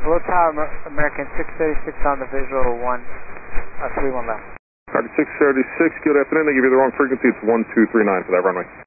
Hello Tower, American 636 on the visual, 31 left. Target 636, good afternoon. They give you the wrong frequency. It's 1239 for that runway.